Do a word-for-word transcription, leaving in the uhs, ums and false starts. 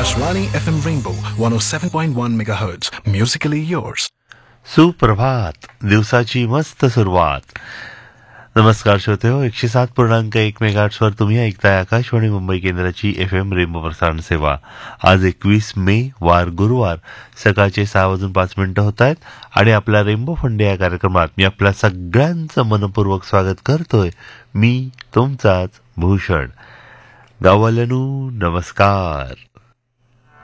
Akashvani F M Rainbow one oh seven point one megahertz. Musically yours. सुप्रभात, दिवसाची मस्त सुरुवात. नमस्कार श्रोते हो, एकशे सात पूर्णांक एक मेगाहर्ट्झवर तुम्ही ऐकताय आकाशवाणी मुंबई केंद्राची एफ एम रेनबो प्रसारण सेवा. आज एकवीस मे वार गुरुवार सकाळचे सहा वाजून पाच मिनिटं होत आहेत आणि आपल्या रेनबो फंडे या कार्यक्रमात मी आपल्या सगळ्यांचं मनपूर्वक स्वागत करतोय. मी तुमचाच भूषण. गाववाल्यांनो नमस्कार.